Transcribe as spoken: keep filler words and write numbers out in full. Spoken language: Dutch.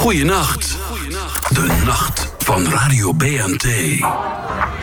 Goeienacht. De nacht van Radio B N T.